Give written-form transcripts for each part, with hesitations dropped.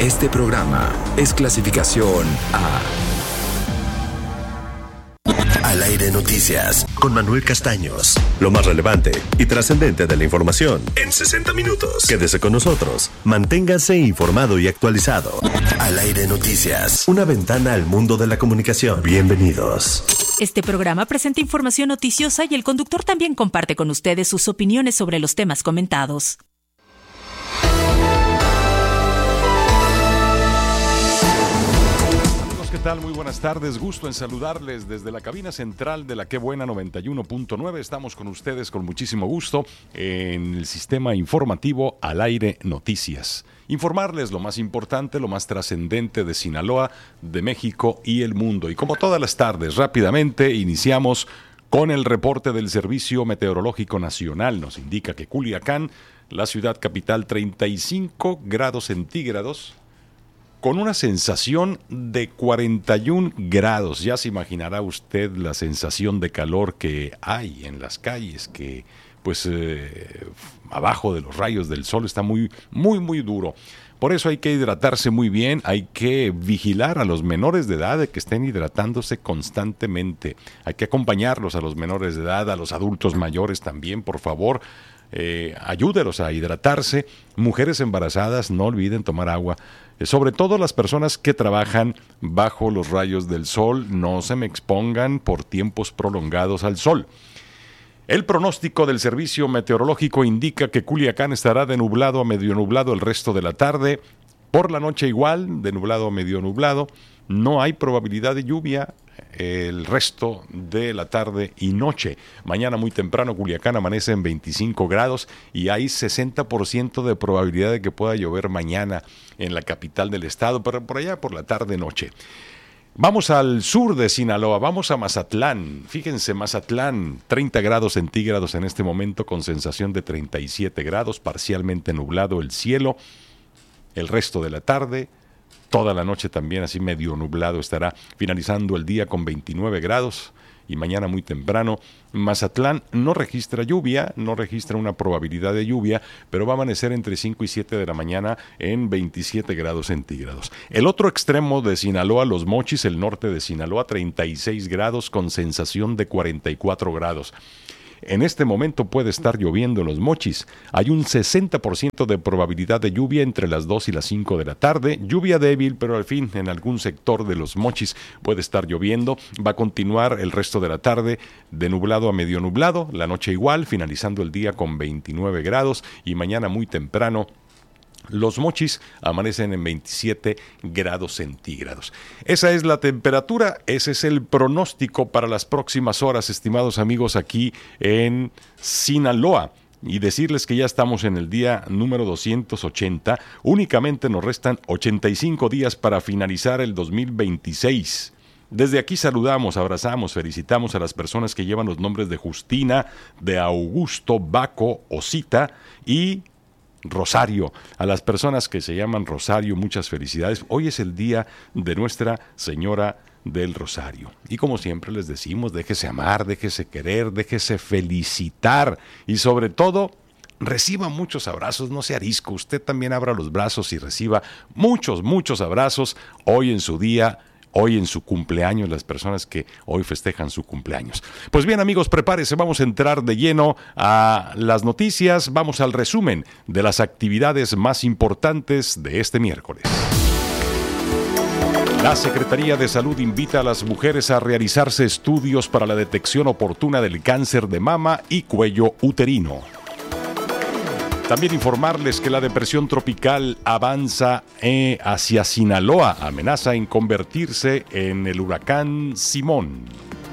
Este programa es clasificación A. Al aire noticias, con Manuel Castaños. Lo más relevante y trascendente de la información, en 60 minutos. Quédese con nosotros. Manténgase informado y actualizado. Al aire noticias, una ventana al mundo de la comunicación. Bienvenidos. Este programa presenta información noticiosa y el conductor también comparte con ustedes sus opiniones sobre los temas comentados. ¿Qué tal? Muy buenas tardes, gusto en saludarles desde la cabina central de la Qué Buena 91.9. Estamos con ustedes con muchísimo gusto en el sistema informativo Al Aire Noticias. Informarles lo más importante, lo más trascendente de Sinaloa, de México y el mundo. Y como todas las tardes, rápidamente iniciamos con el reporte del Servicio Meteorológico Nacional. Nos indica que Culiacán, la ciudad capital, 35 grados centígrados, con una sensación de 41 grados. Ya se imaginará usted la sensación de calor que hay en las calles, que pues abajo de los rayos del sol está muy duro. Por eso hay que hidratarse muy bien, hay que vigilar a los menores de edad de que estén hidratándose constantemente. Hay que acompañarlos a los menores de edad, a los adultos mayores también, por favor. Ayúdelos a hidratarse. Mujeres embarazadas, no olviden tomar agua. Sobre todo las personas que trabajan bajo los rayos del sol, no se me expongan por tiempos prolongados al sol. El pronóstico del Servicio Meteorológico indica que Culiacán estará de nublado a medio nublado el resto de la tarde. Por la noche igual, de nublado a medio nublado. No hay probabilidad de lluvia el resto de la tarde y noche. Mañana muy temprano Culiacán amanece en 25 grados y hay 60% de probabilidad de que pueda llover mañana en la capital del estado, pero por allá por la tarde-noche. Vamos al sur de Sinaloa, vamos a Mazatlán. Fíjense, Mazatlán, 30 grados centígrados en este momento con sensación de 37 grados, parcialmente nublado el cielo. El resto de la tarde, toda la noche también así medio nublado estará, finalizando el día con 29 grados y mañana muy temprano. Mazatlán no registra lluvia, no registra una probabilidad de lluvia, pero va a amanecer entre 5 y 7 de la mañana en 27 grados centígrados. El otro extremo de Sinaloa, Los Mochis, el norte de Sinaloa, 36 grados con sensación de 44 grados. En este momento puede estar lloviendo en Los Mochis. Hay un 60% de probabilidad de lluvia entre las 2 y las 5 de la tarde. Lluvia débil, pero al fin en algún sector de Los Mochis puede estar lloviendo. Va a continuar el resto de la tarde de nublado a medio nublado. La noche igual, finalizando el día con 29 grados. Y mañana muy temprano Los Mochis amanecen en 27 grados centígrados. Esa es la temperatura, ese es el pronóstico para las próximas horas, estimados amigos, aquí en Sinaloa. Y decirles que ya estamos en el día número 280, únicamente nos restan 85 días para finalizar el 2026. Desde aquí saludamos, abrazamos, felicitamos a las personas que llevan los nombres de Justina, de Augusto, Baco, Osita y Rosario. A las personas que se llaman Rosario, muchas felicidades. Hoy es el día de Nuestra Señora del Rosario. Y como siempre les decimos, déjese amar, déjese querer, déjese felicitar y sobre todo, reciba muchos abrazos, no sea arisco. Usted también abra los brazos y reciba muchos abrazos hoy en su día, hoy en su cumpleaños, las personas que hoy festejan su cumpleaños. Pues bien, amigos, prepárese, vamos a entrar de lleno a las noticias, vamos al resumen de las actividades más importantes de este miércoles. La Secretaría de Salud invita a las mujeres a realizarse estudios para la detección oportuna del cáncer de mama y cuello uterino. También informarles que la depresión tropical avanza hacia Sinaloa, amenaza en convertirse en el huracán Simón.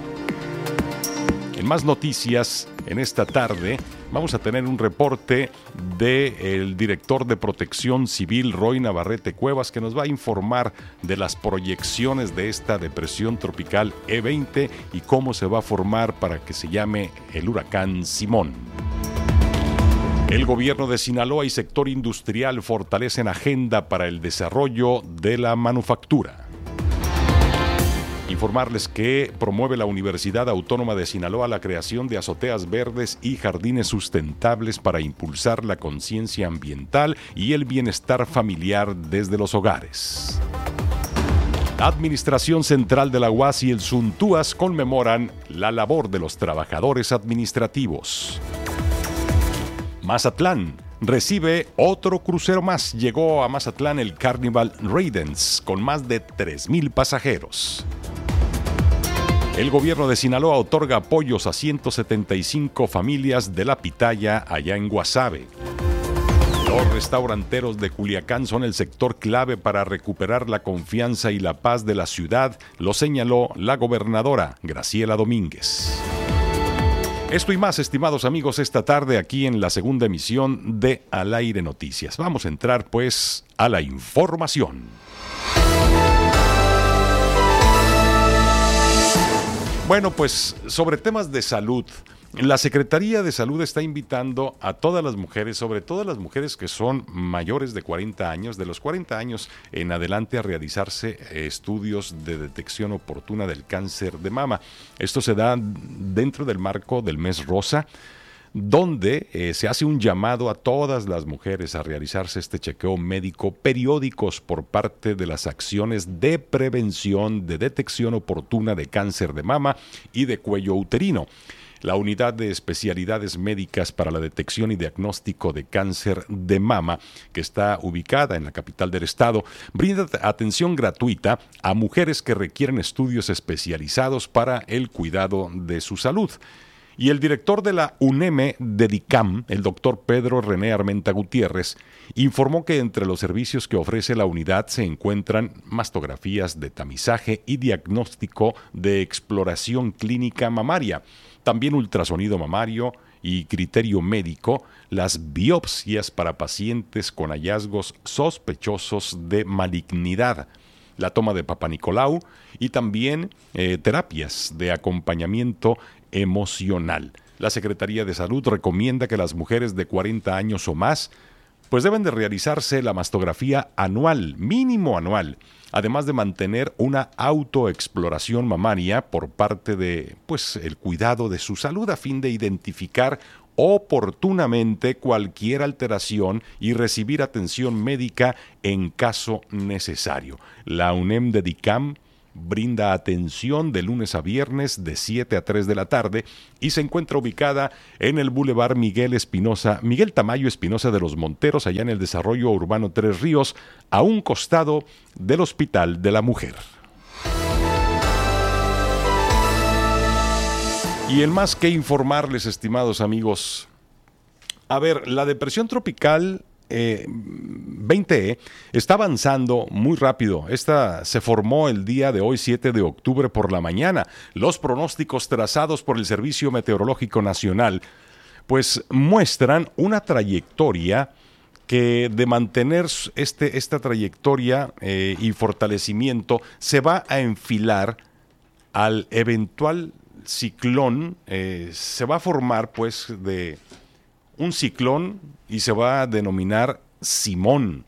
En más noticias, en esta tarde vamos a tener un reporte del director de Protección Civil, Roy Navarrete Cuevas, que nos va a informar de las proyecciones de esta depresión tropical E20 y cómo se va a formar para que se llame el huracán Simón. El gobierno de Sinaloa y sector industrial fortalecen agenda para el desarrollo de la manufactura. informarles que promueve la Universidad Autónoma de Sinaloa la creación de azoteas verdes y jardines sustentables para impulsar la conciencia ambiental y el bienestar familiar desde los hogares. La Administración Central de la UAS y el Suntúas conmemoran la labor de los trabajadores administrativos. Mazatlán recibe otro crucero más. Llegó a Mazatlán el Carnival Radiance con más de 3,000 pasajeros. El gobierno de Sinaloa otorga apoyos a 175 familias de la pitaya allá en Guasave. Los restauranteros de Culiacán son el sector clave para recuperar la confianza y la paz de la ciudad, lo señaló la gobernadora Graciela Domínguez. Esto y más, estimados amigos, esta tarde aquí en la segunda emisión de Al Aire Noticias. Vamos a entrar pues a la información. Bueno, pues sobre temas de salud, la Secretaría de Salud está invitando a todas las mujeres, sobre todo las mujeres que son mayores de 40 años, de los 40 años en adelante, a realizarse estudios de detección oportuna del cáncer de mama. Esto se da dentro del marco del mes rosa, donde se hace un llamado a todas las mujeres a realizarse este chequeo médico periódicos por parte de las acciones de prevención, de detección oportuna de cáncer de mama y de cuello uterino. La Unidad de Especialidades Médicas para la Detección y Diagnóstico de Cáncer de Mama, que está ubicada en la capital del estado, brinda atención gratuita a mujeres que requieren estudios especializados para el cuidado de su salud. Y el director de la UNEM de DICAM, el doctor Pedro René Armenta Gutiérrez, informó que entre los servicios que ofrece la unidad se encuentran mastografías de tamizaje y diagnóstico de exploración clínica mamaria, también ultrasonido mamario y criterio médico, las biopsias para pacientes con hallazgos sospechosos de malignidad, la toma de Papa Nicolau y también terapias de acompañamiento emocional. La Secretaría de Salud recomienda que las mujeres de 40 años o más pues deben de realizarse la mastografía anual, mínimo anual, además de mantener una autoexploración mamaria por parte de el cuidado de su salud a fin de identificar oportunamente cualquier alteración y recibir atención médica en caso necesario. La UNEM de DICAM brinda atención de lunes a viernes de 7 a 3 de la tarde y se encuentra ubicada en el Boulevard Miguel Tamayo Espinosa de los Monteros, allá en el Desarrollo Urbano Tres Ríos, a un costado del Hospital de la Mujer. Y en más que informarles, estimados amigos, la depresión tropical 20E está avanzando muy rápido. Esta se formó el día de hoy, 7 de octubre por la mañana. Los pronósticos trazados por el Servicio Meteorológico Nacional pues muestran una trayectoria que, de mantener esta trayectoria y fortalecimiento, se va a enfilar al eventual ciclón. Se va a formar de un ciclón y se va a denominar Simón.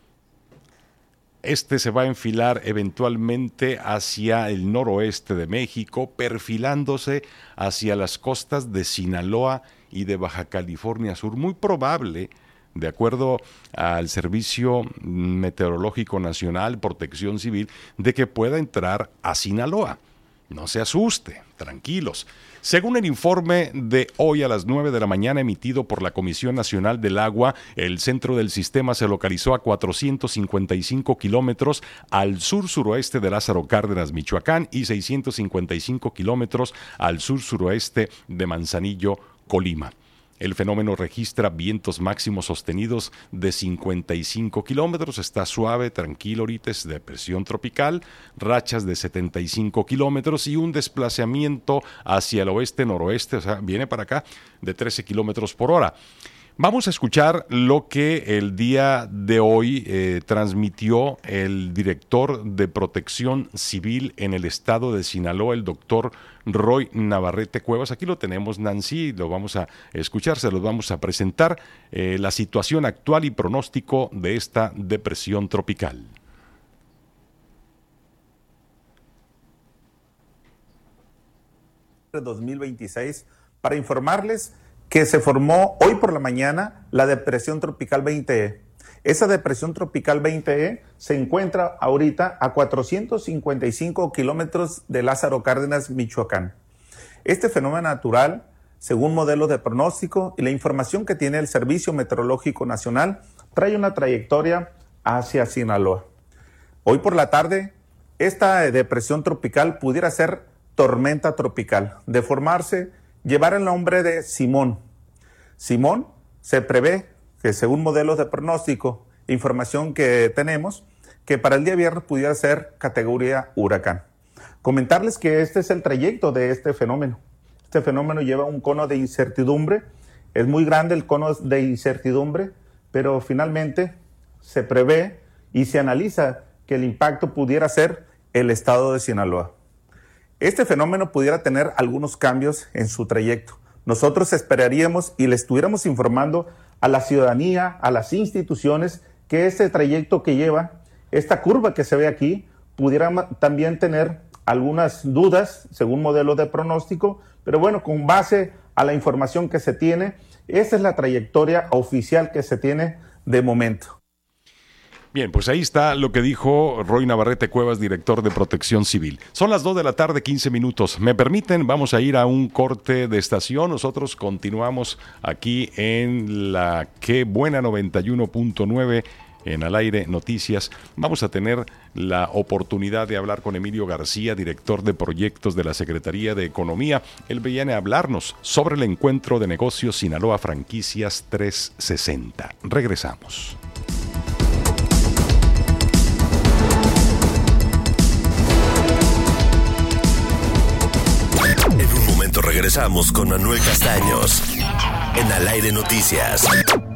Este se va a enfilar eventualmente hacia el noroeste de México, perfilándose hacia las costas de Sinaloa y de Baja California Sur. Muy probable, de acuerdo al Servicio Meteorológico Nacional, Protección Civil, de que pueda entrar a Sinaloa. No se asuste, tranquilos. Según el informe de hoy a las 9 de la mañana emitido por la Comisión Nacional del Agua, el centro del sistema se localizó a 455 kilómetros al sur-suroeste de Lázaro Cárdenas, Michoacán, y 655 kilómetros al sur-suroeste de Manzanillo, Colima. El fenómeno registra vientos máximos sostenidos de 55 kilómetros. Está suave, tranquilo ahorita, es depresión tropical. Rachas de 75 kilómetros y un desplazamiento hacia el oeste-noroeste, o sea, viene para acá, de 13 kilómetros por hora. Vamos a escuchar lo que el día de hoy transmitió el director de Protección Civil en el estado de Sinaloa, el doctor Roy Navarrete Cuevas. Aquí lo tenemos, Nancy, lo vamos a escuchar, se los vamos a presentar, la situación actual y pronóstico de esta depresión tropical. 2026 para informarles que se formó hoy por la mañana la depresión tropical 20E. Esa depresión tropical 20E se encuentra ahorita a 455 kilómetros de Lázaro Cárdenas, Michoacán. Este fenómeno natural, según modelos de pronóstico y la información que tiene el Servicio Meteorológico Nacional, trae una trayectoria hacia Sinaloa. Hoy por la tarde, esta depresión tropical pudiera ser tormenta tropical, de formarse, llevar el nombre de Simón. Simón se prevé que, según modelos de pronóstico, información que tenemos, que para el día viernes pudiera ser categoría huracán. Comentarles que este es el trayecto de este fenómeno. Este fenómeno lleva un cono de incertidumbre, es muy grande el cono de incertidumbre, pero finalmente se prevé y se analiza que el impacto pudiera ser el estado de Sinaloa. Este fenómeno pudiera tener algunos cambios en su trayecto. Nosotros esperaríamos y le estuviéramos informando a la ciudadanía, a las instituciones, que este trayecto que lleva, esta curva que se ve aquí, pudiera también tener algunas dudas según modelos de pronóstico, pero bueno, con base a la información que se tiene, esa es la trayectoria oficial que se tiene de momento. Bien, pues ahí está lo que dijo Roy Navarrete Cuevas, director de Protección Civil. Son las 2 de la tarde, 15 minutos. ¿Me permiten? Vamos a ir a un corte de estación. Nosotros continuamos aquí en la Qué Buena 91.9 en Al Aire Noticias. Vamos a tener la oportunidad de hablar con Emilio García, director de proyectos de la Secretaría de Economía. Él viene a hablarnos sobre el encuentro de negocios Sinaloa Franquicias 360. Regresamos. En un momento regresamos con Manuel Castaños en Al Aire Noticias.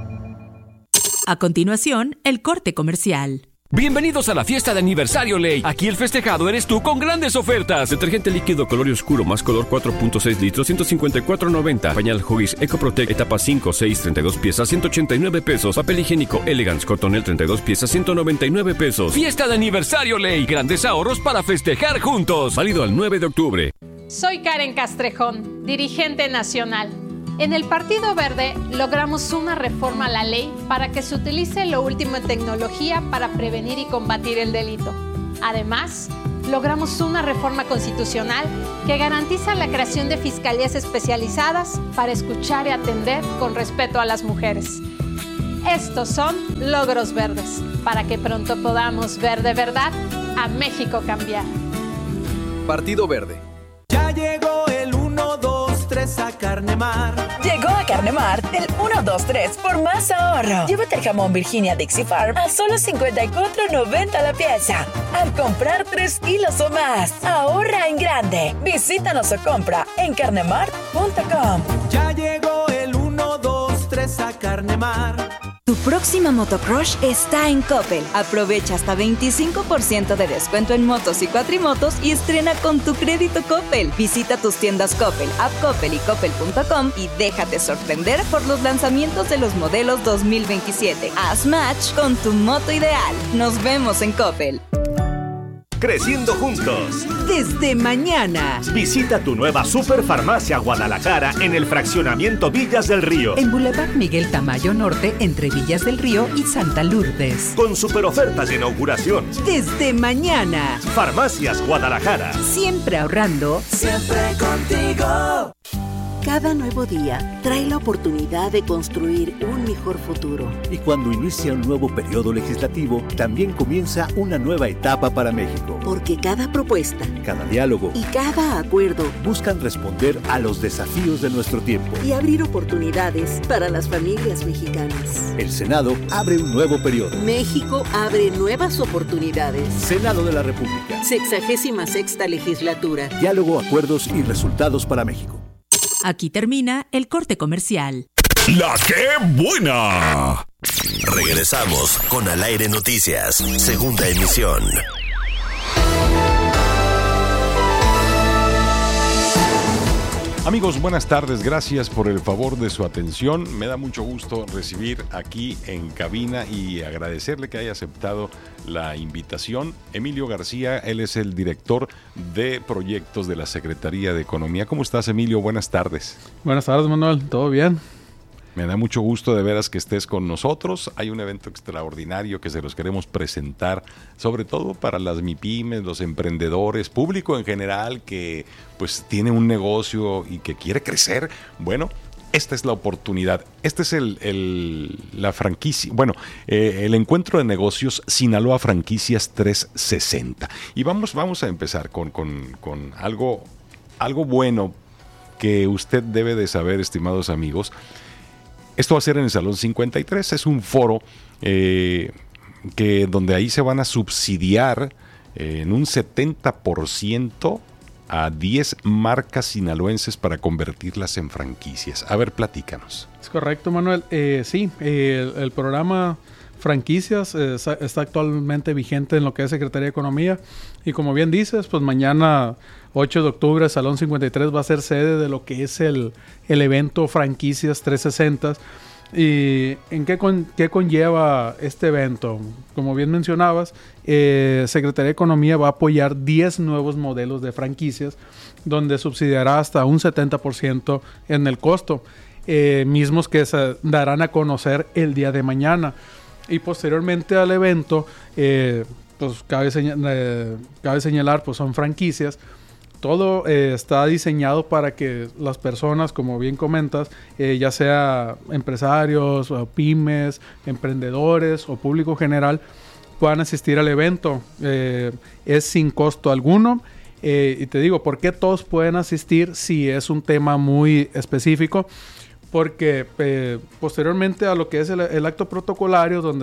A continuación, el corte comercial. Bienvenidos a la fiesta de aniversario Ley. Aquí el festejado eres tú con grandes ofertas. Detergente líquido color oscuro más color 4.6 litros, 154.90. Pañal Huggies EcoProtect etapa 5, 6, 32 piezas, 189 pesos. Papel higiénico Elegance Cotonel 32 piezas, 199 pesos. Fiesta de aniversario Ley. Grandes ahorros para festejar juntos. Válido al 9 de octubre. Soy Karen Castrejón, dirigente nacional. En el Partido Verde logramos una reforma a la ley para que se utilice lo último en tecnología para prevenir y combatir el delito. Además, logramos una reforma constitucional que garantiza la creación de fiscalías especializadas para escuchar y atender con respeto a las mujeres. Estos son logros verdes, para que pronto podamos ver de verdad a México cambiar. Partido Verde. Ya llegó el 1, 2, 3 a Carnemar. Llegó a Carnemar el 1, 2, 3 por más ahorro. Llévate el jamón Virginia Dixie Farm a solo $54.90 la pieza. Al comprar 3 kilos o más, ahorra en grande. Visítanos o compra en carnemar.com. Ya llegó el 1, 2, 3 a Carnemar. Tu próxima motocrush está en Coppel. Aprovecha hasta 25% de descuento en motos y cuatrimotos y estrena con tu crédito Coppel. Visita tus tiendas Coppel, App Coppel y Coppel.com y déjate sorprender por los lanzamientos de los modelos 2027. Haz match con tu moto ideal. Nos vemos en Coppel. Creciendo juntos. Desde mañana. Visita tu nueva Superfarmacia Guadalajara en el fraccionamiento Villas del Río. En Boulevard Miguel Tamayo Norte, entre Villas del Río y Santa Lourdes. Con super ofertas de inauguración. Desde mañana. Farmacias Guadalajara. Siempre ahorrando. Siempre contigo. Cada nuevo día trae la oportunidad de construir un mejor futuro. Y cuando inicia un nuevo periodo legislativo, también comienza una nueva etapa para México. Porque cada propuesta, cada diálogo y cada acuerdo buscan responder a los desafíos de nuestro tiempo y abrir oportunidades para las familias mexicanas. El Senado abre un nuevo periodo. México abre nuevas oportunidades. Senado de la República. 66ª legislatura. Diálogo, acuerdos y resultados para México. Aquí termina el corte comercial. ¡La Qué Buena! Regresamos con Al Aire Noticias, segunda emisión. Amigos, buenas tardes. Gracias por el favor de su atención. Me da mucho gusto recibir aquí en cabina y agradecerle que haya aceptado la invitación. Emilio García, él es el director de proyectos de la Secretaría de Economía. ¿Cómo estás, Emilio? Buenas tardes. Buenas tardes, Manuel. ¿Todo bien? Me da mucho gusto de veras que estés con nosotros. Hay un evento extraordinario que se los queremos presentar, sobre todo para las MIPYMES, los emprendedores, público en general que pues tiene un negocio y que quiere crecer. Bueno, esta es la oportunidad. Este es la franquicia, el encuentro de negocios Sinaloa Franquicias 360. Y vamos a empezar con algo bueno que usted debe de saber, estimados amigos. Esto va a ser en el Salón 53, es un foro donde ahí se van a subsidiar en un 70% a 10 marcas sinaloenses para convertirlas en franquicias. A ver, platícanos. Es correcto, Manuel. Sí, el programa Franquicias está actualmente vigente en lo que es Secretaría de Economía y como bien dices, pues mañana 8 de octubre Salón 53 va a ser sede de lo que es el evento Franquicias 360. ¿Y en qué conlleva este evento? Como bien mencionabas, Secretaría de Economía va a apoyar 10 nuevos modelos de franquicias donde subsidiará hasta un 70% en el costo, mismos que se darán a conocer el día de mañana. Y posteriormente al evento, pues cabe señalar, pues son franquicias. Todo está diseñado para que las personas, como bien comentas, ya sea empresarios, o pymes, emprendedores o público general, puedan asistir al evento. Es sin costo alguno. Y te digo, ¿por qué todos pueden asistir si es un tema muy específico? Porque posteriormente a lo que es el acto protocolario, donde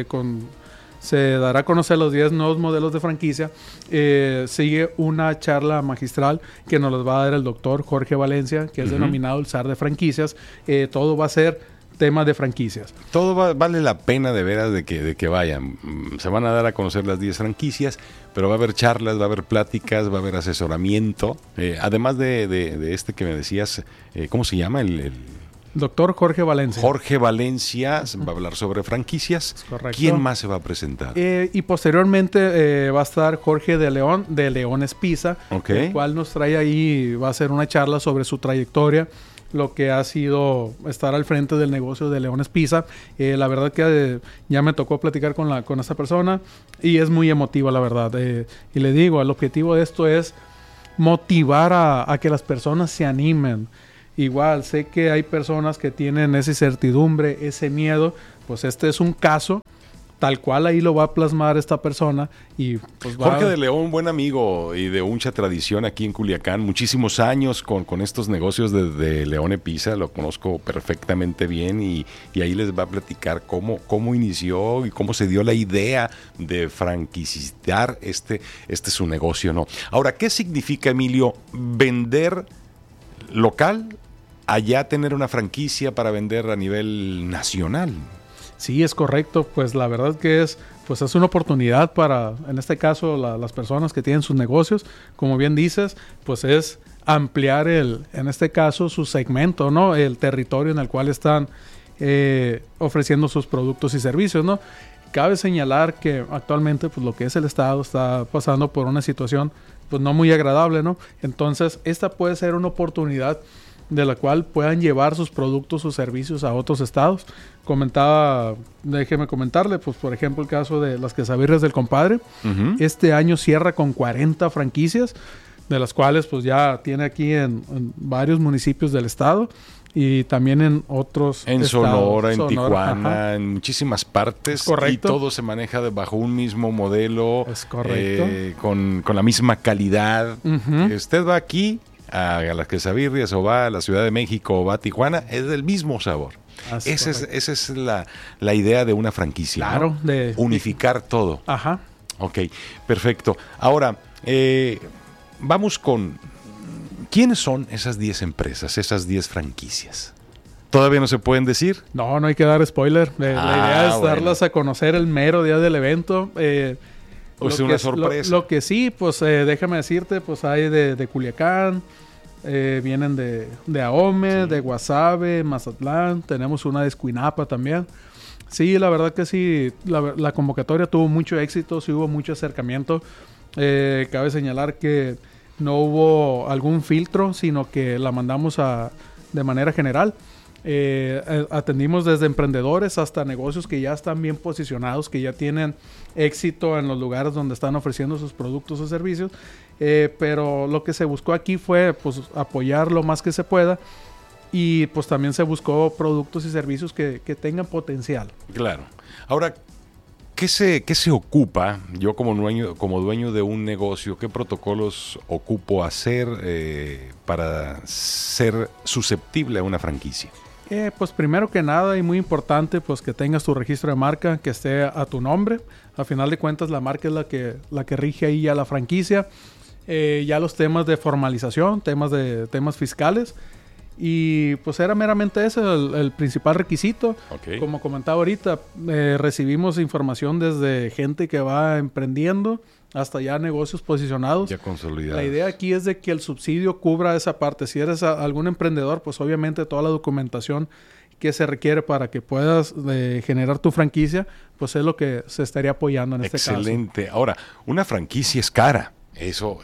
se dará a conocer los 10 nuevos modelos de franquicia, sigue una charla magistral que nos los va a dar el doctor Jorge Valencia, que es denominado el zar de franquicias. Todo va a ser temas de franquicias. Todo vale la pena de veras de que vayan. Se van a dar a conocer las 10 franquicias, pero va a haber charlas, va a haber pláticas, va a haber asesoramiento. Además de este que me decías, ¿cómo se llama? El doctor Jorge Valencia. Jorge Valencia va a hablar sobre franquicias. Correcto. ¿Quién más se va a presentar? Y posteriormente va a estar Jorge de León Espiza, el cual nos trae ahí, va a hacer una charla sobre su trayectoria, lo que ha sido estar al frente del negocio de León Espiza. La verdad que ya me tocó platicar con esta persona y es muy emotiva, la verdad. Y le digo, el objetivo de esto es motivar a que las personas se animen. Igual, sé que hay personas que tienen esa incertidumbre, ese miedo, pues este es un caso tal cual ahí lo va a plasmar esta persona. Y pues Jorge de León, buen amigo y de mucha tradición aquí en Culiacán, muchísimos años con estos negocios de León Espiza, lo conozco perfectamente bien y ahí les va a platicar cómo inició y cómo se dio la idea de franquiciar este su negocio, ¿no? Ahora, ¿qué significa, Emilio, vender local, allá tener una franquicia para vender a nivel nacional? Sí, es correcto. Pues la verdad que es una oportunidad para, en este caso, las personas que tienen sus negocios. Como bien dices, pues es ampliar en este caso, su segmento, ¿no? El territorio en el cual están ofreciendo sus productos y servicios, ¿no? Cabe señalar que actualmente, pues lo que es el Estado está pasando por una situación, pues no muy agradable, ¿no? Entonces, esta puede ser una oportunidad de la cual puedan llevar sus productos, sus servicios a otros estados. Déjeme comentarle, pues por ejemplo, el caso de las quesabirrias del compadre. Este año cierra con 40 franquicias, de las cuales pues ya tiene aquí en varios municipios del estado y también en otros en estados. Sonora, en Tijuana, en muchísimas partes. Correcto. Y todo se maneja bajo un mismo modelo. Es correcto. Con la misma calidad. Usted va aquí a las quesabirrias o va a la Ciudad de México o va a Tijuana, es del mismo sabor. Esa es la idea de una franquicia. Claro. ¿No? Unificar todo. Ajá. Ok, perfecto. Ahora, vamos con... ¿Quiénes son esas 10 empresas, esas 10 franquicias? ¿Todavía no se pueden decir? No hay que dar spoiler. La idea es darlas a conocer el mero día del evento. Una sorpresa. Lo que sí, pues déjame decirte, pues hay de Culiacán, vienen de Ahome, de Guasave, Mazatlán, tenemos una de Escuinapa también. Sí, la verdad que sí, la convocatoria tuvo mucho éxito, sí hubo mucho acercamiento. Cabe señalar que no hubo algún filtro, sino que la mandamos de manera general. Atendimos desde emprendedores hasta negocios que ya están bien posicionados, que ya tienen éxito en los lugares donde están ofreciendo sus productos o servicios. Pero lo que se buscó aquí fue pues, apoyar lo más que se pueda. Y pues también se buscó productos y servicios que tengan potencial. Claro. Ahora, ¿qué se ocupa? Yo como dueño de un negocio, ¿qué protocolos ocupo hacer para ser susceptible a una franquicia? Pues primero que nada y muy importante, pues que tengas tu registro de marca, que esté a tu nombre. A final de cuentas, la marca es la que rige ahí ya la franquicia. Ya los temas de formalización, temas fiscales. Y pues era meramente ese el principal requisito. Okay. Como comentaba ahorita, recibimos información desde gente que va emprendiendo hasta ya negocios posicionados. Ya consolidados. La idea aquí es de que el subsidio cubra esa parte. Si eres algún emprendedor, pues obviamente toda la documentación que se requiere para que puedas generar tu franquicia, pues es lo que se estaría apoyando en este caso. Excelente. Ahora, una franquicia es cara. Eso.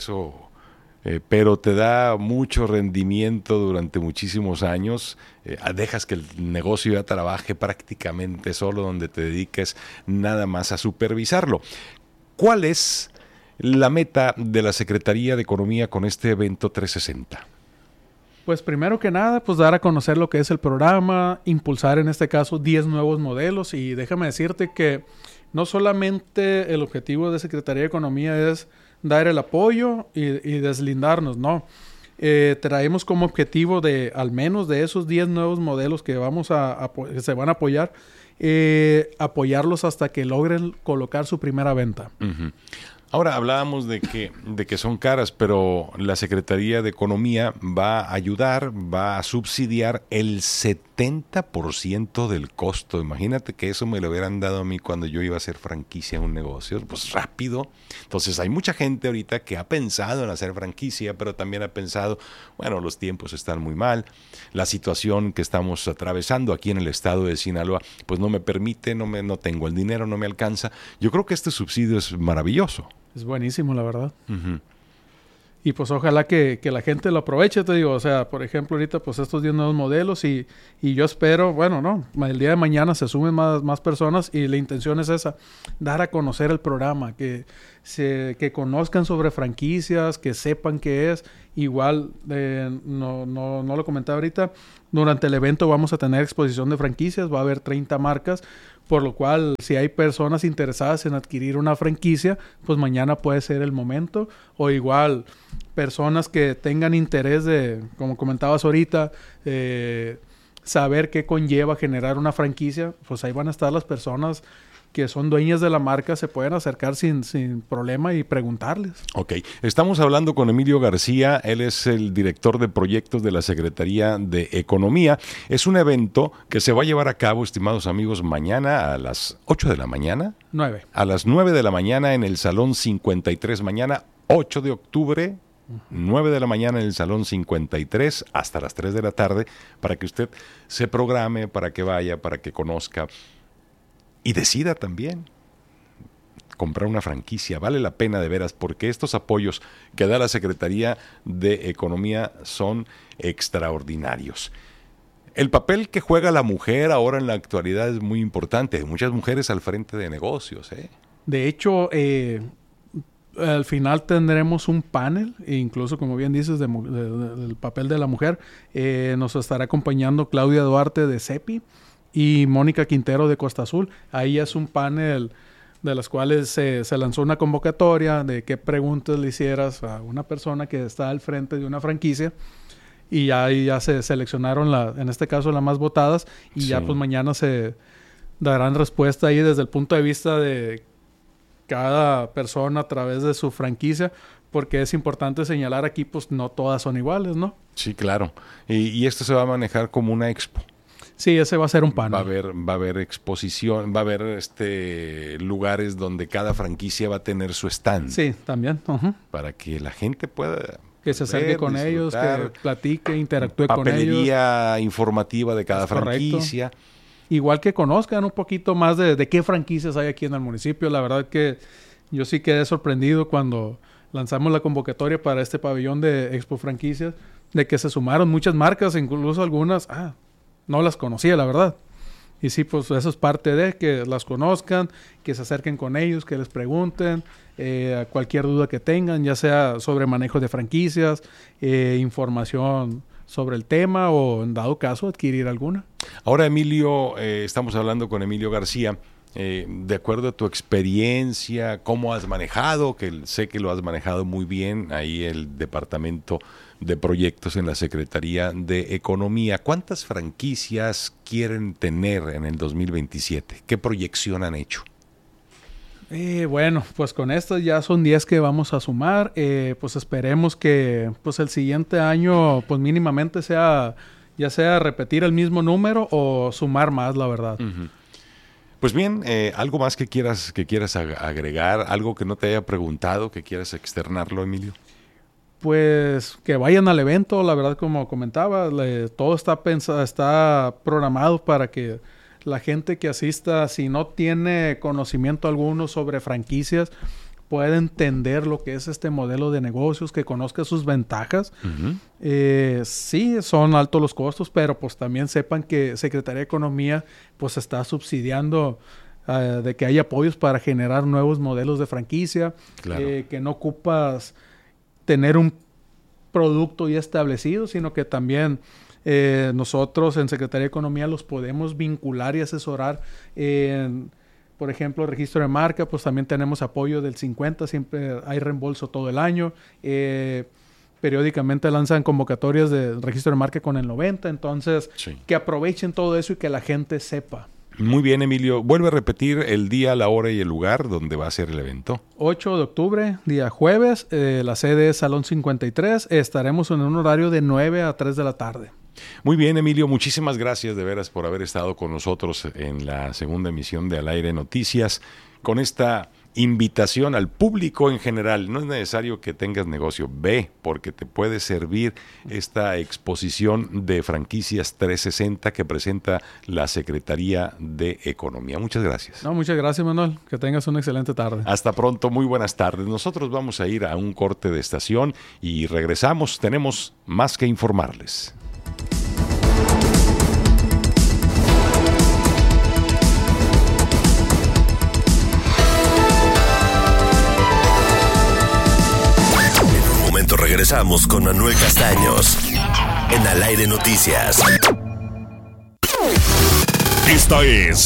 Pero te da mucho rendimiento durante muchísimos años, dejas que el negocio ya trabaje prácticamente solo, donde te dediques nada más a supervisarlo. ¿Cuál es la meta de la Secretaría de Economía con este evento 360? Pues primero que nada, pues dar a conocer lo que es el programa, impulsar en este caso 10 nuevos modelos, y déjame decirte que no solamente el objetivo de Secretaría de Economía es dar el apoyo y deslindarnos, no. Traemos como objetivo de al menos de esos 10 nuevos modelos que que se van a apoyar, apoyarlos hasta que logren colocar su primera venta. Uh-huh. Ahora hablábamos de que son caras, pero la Secretaría de Economía va a ayudar, va a subsidiar el 70% del costo. Imagínate que eso me lo hubieran dado a mí cuando yo iba a hacer franquicia en un negocio, pues rápido. Entonces hay mucha gente ahorita que ha pensado en hacer franquicia, pero también ha pensado, bueno, los tiempos están muy mal, la situación que estamos atravesando aquí en el estado de Sinaloa, pues no me permite, no tengo el dinero, no me alcanza. Yo creo que este subsidio es maravilloso. Es buenísimo, la verdad. Uh-huh. Y pues ojalá que la gente lo aproveche, te digo. O sea, por ejemplo, ahorita pues estos 10 nuevos modelos y yo espero, el día de mañana se sumen más personas y la intención es esa, dar a conocer el programa, que conozcan sobre franquicias, que sepan qué es. Igual, no lo comentaba ahorita, durante el evento vamos a tener exposición de franquicias, va a haber 30 marcas, por lo cual si hay personas interesadas en adquirir una franquicia, pues mañana puede ser el momento. O igual, personas que tengan interés de, como comentabas ahorita, saber qué conlleva generar una franquicia, pues ahí van a estar las personas que son dueñas de la marca, se pueden acercar sin problema y preguntarles. Ok, estamos hablando con Emilio García, él es el director de proyectos de la Secretaría de Economía. Es un evento que se va a llevar a cabo, estimados amigos, mañana a las 8 de la mañana. 9. A las 9 de la mañana en el Salón 53, mañana 8 de octubre. 9 de la mañana en el Salón 53 hasta las 3 de la tarde, para que usted se programe, para que vaya, para que conozca y decida también comprar una franquicia. Vale la pena de veras, porque estos apoyos que da la Secretaría de Economía son extraordinarios. El papel que juega la mujer ahora en la actualidad es muy importante. Hay muchas mujeres al frente de negocios. De hecho, al final tendremos un panel, e incluso como bien dices, del papel de la mujer. Nos estará acompañando Claudia Duarte de CEPI y Mónica Quintero de Costa Azul. Ahí es un panel de las cuales se lanzó una convocatoria de qué preguntas le hicieras a una persona que está al frente de una franquicia, y ahí ya se seleccionaron en este caso las más votadas, y sí, ya pues mañana se darán respuesta ahí desde el punto de vista de cada persona a través de su franquicia, porque es importante señalar aquí, pues no todas son iguales, ¿no? Sí, claro. Y esto se va a manejar como una expo. Sí, ese va a ser un panel. Va a haber exposición, va a haber lugares donde cada franquicia va a tener su stand. Sí, también. Uh-huh. Para que la gente pueda Que se acerque con ellos, que platique, interactúe con ellos. Papelería informativa de cada franquicia. Correcto. Igual que conozcan un poquito más de qué franquicias hay aquí en el municipio. La verdad que yo sí quedé sorprendido cuando lanzamos la convocatoria para este pabellón de Expo Franquicias, de que se sumaron muchas marcas, incluso algunas, no las conocía, la verdad. Y sí, pues eso es parte de que las conozcan, que se acerquen con ellos, que les pregunten cualquier duda que tengan, ya sea sobre manejo de franquicias, información sobre el tema o, en dado caso, adquirir alguna. Ahora, Emilio, estamos hablando con Emilio García. De acuerdo a tu experiencia, ¿cómo has manejado? Que sé que lo has manejado muy bien ahí el departamento de proyectos en la Secretaría de Economía. ¿Cuántas franquicias quieren tener en el 2027? ¿Qué proyección han hecho? Bueno, pues con esto ya son 10 que vamos a sumar. Pues esperemos que pues el siguiente año pues mínimamente sea, ya sea repetir el mismo número o sumar más, la verdad. Uh-huh. Pues bien, ¿algo más que quieras agregar? ¿Algo que no te haya preguntado, que quieras externarlo, Emilio? Pues que vayan al evento, la verdad, como comentaba, todo está programado para que la gente que asista, si no tiene conocimiento alguno sobre franquicias, pueda entender lo que es este modelo de negocios, que conozca sus ventajas. Uh-huh. Sí, son altos los costos, pero pues también sepan que Secretaría de Economía pues está subsidiando de que haya apoyos para generar nuevos modelos de franquicia, claro. Que no ocupas tener un producto ya establecido, sino que también nosotros en Secretaría de Economía los podemos vincular y asesorar por ejemplo, registro de marca, pues también tenemos apoyo del 50%, siempre hay reembolso todo el año. Periódicamente lanzan convocatorias de registro de marca con el 90%, entonces sí, que aprovechen todo eso y que la gente sepa. Muy bien, Emilio. Vuelve a repetir el día, la hora y el lugar donde va a ser el evento. 8 de octubre, día jueves, la sede es Salón 53, estaremos en un horario de 9 a 3 de la tarde. Muy bien, Emilio, muchísimas gracias de veras por haber estado con nosotros en la segunda emisión de Al Aire Noticias, con esta invitación al público en general. No es necesario que tengas negocio, ve, porque te puede servir esta exposición de franquicias 360 que presenta la Secretaría de Economía. Muchas gracias. No, muchas gracias, Manuel. Que tengas una excelente tarde. Hasta pronto, muy buenas tardes. Nosotros vamos a ir a un corte de estación y regresamos. Tenemos más que informarles. Regresamos con Manuel Castaños en Al Aire Noticias. Esta es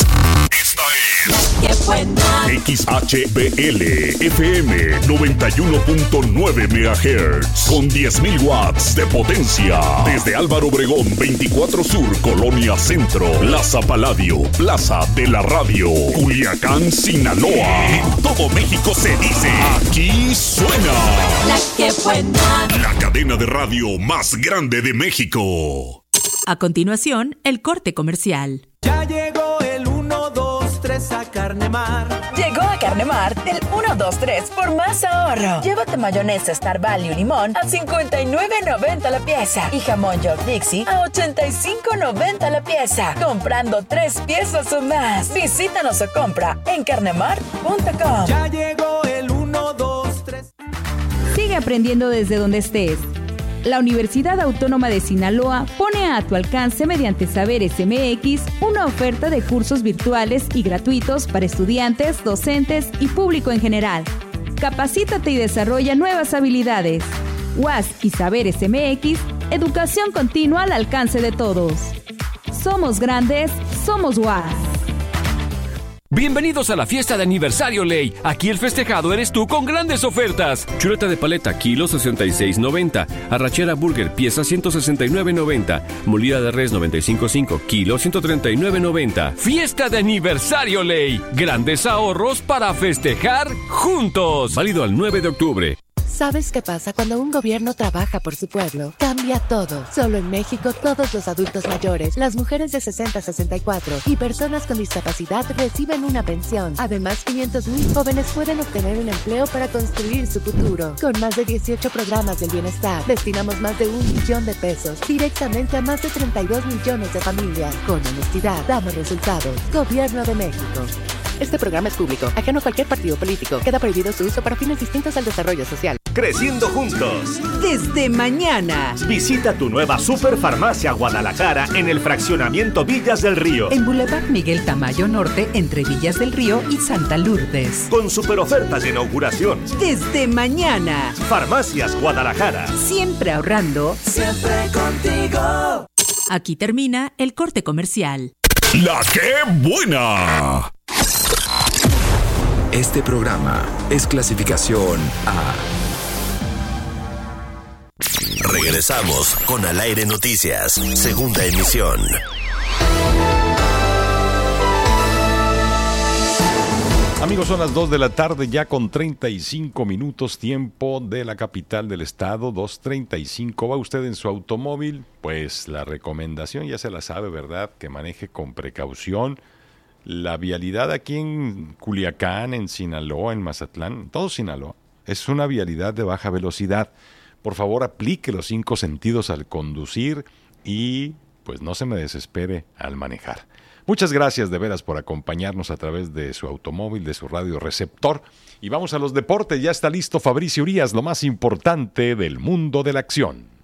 XHBL FM 91.9 MHz con 10.000 watts de potencia. Desde Álvaro Obregón 24 Sur, Colonia Centro, Plaza Paladio, Plaza de la Radio, Culiacán, Sinaloa. En todo México se dice, aquí suena La que buena, la cadena de radio más grande de México. A continuación, el corte comercial. Ya llegó el 1, 2, 3 a Carnemar. Llegó a Carnemar el 1, 2, 3 por más ahorro. Llévate mayonesa Star Value Limón a $59.90 la pieza y jamón York Dixie a $85.90 la pieza. Comprando 3 piezas o más. Visítanos o compra en carnemar.com. Ya llegó el 1, 2, 3. Sigue aprendiendo desde donde estés. La Universidad Autónoma de Sinaloa pone a tu alcance mediante Saberes MX una oferta de cursos virtuales y gratuitos para estudiantes, docentes y público en general. Capacítate y desarrolla nuevas habilidades. UAS y Saberes MX, educación continua al alcance de todos. Somos grandes, somos UAS. Bienvenidos a la fiesta de aniversario Ley. Aquí el festejado eres tú con grandes ofertas. Chuleta de paleta, kilo 66.90. Arrachera burger, pieza 169.90. Molida de res 95.5, kilo 139.90. Fiesta de aniversario Ley. Grandes ahorros para festejar juntos. Válido al 9 de octubre. ¿Sabes qué pasa cuando un gobierno trabaja por su pueblo? Cambia todo. Solo en México, todos los adultos mayores, las mujeres de 60 a 64 y personas con discapacidad reciben una pensión. Además, 500,000 jóvenes pueden obtener un empleo para construir su futuro. Con más de 18 programas del bienestar, destinamos más de 1 millón de pesos directamente a más de 32 millones de familias. Con honestidad, damos resultados. Gobierno de México. Este programa es público, ajeno a cualquier partido político. Queda prohibido su uso para fines distintos al desarrollo social. Creciendo juntos. Desde mañana. Visita tu nueva Superfarmacia Guadalajara en el fraccionamiento Villas del Río. En Boulevard Miguel Tamayo Norte, entre Villas del Río y Santa Lourdes. Con super ofertas de inauguración. Desde mañana. Farmacias Guadalajara. Siempre ahorrando. Siempre contigo. Aquí termina el corte comercial. ¡La qué buena! Este programa es clasificación A. Regresamos con Al Aire Noticias, segunda emisión. Amigos, son las 2 de la tarde ya con 35 minutos, tiempo de la capital del estado, 2:35. ¿Va usted en su automóvil? Pues la recomendación ya se la sabe, ¿verdad? Que maneje con precaución. La vialidad aquí en Culiacán, en Sinaloa, en Mazatlán, todo Sinaloa, es una vialidad de baja velocidad. Por favor, aplique los 5 sentidos al conducir y pues no se me desespere al manejar. Muchas gracias de veras por acompañarnos a través de su automóvil, de su radio receptor. Y vamos a los deportes. Ya está listo Fabricio Urías, lo más importante del mundo de la acción.